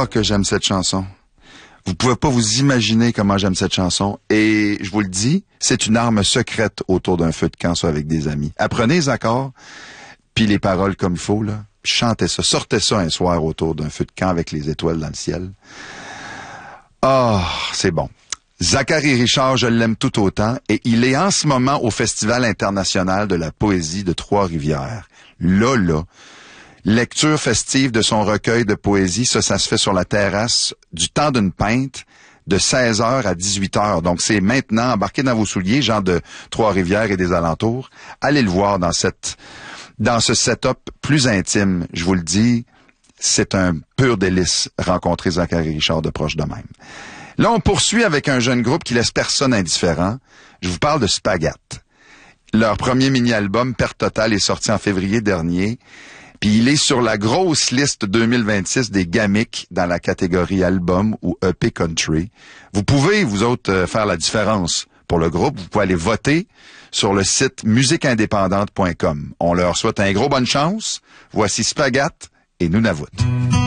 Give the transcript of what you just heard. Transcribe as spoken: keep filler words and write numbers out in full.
Ah, que j'aime cette chanson. Vous pouvez pas vous imaginer comment j'aime cette chanson. Et je vous le dis, c'est une arme secrète autour d'un feu de camp, soit avec des amis. Apprenez les accords, puis les paroles comme il faut, là. Chantez ça, sortez ça un soir autour d'un feu de camp avec les étoiles dans le ciel. Ah, oh, c'est bon. Zachary Richard, je l'aime tout autant, et il est en ce moment au Festival international de la poésie de Trois-Rivières. Là, là, lecture festive de son recueil de poésie, ça, ça se fait sur la terrasse du temps d'une pinte de seize heures à dix-huit heures. Donc, c'est maintenant, embarquez dans vos souliers, gens de Trois-Rivières et des alentours. Allez le voir dans cette, dans ce setup plus intime. Je vous le dis, c'est un pur délice rencontrer Zachary Richard de proche de même. Là, on poursuit avec un jeune groupe qui laisse personne indifférent. Je vous parle de Spagat. Leur premier mini-album, Perte Totale, est sorti en février dernier. Puis il est sur la grosse liste deux mille vingt-six des Gamics dans la catégorie album ou E P country. Vous pouvez, vous autres, euh, faire la différence pour le groupe. Vous pouvez aller voter sur le site musique indépendante point com. On leur souhaite un gros bonne chance. Voici Spagat et Nunavut.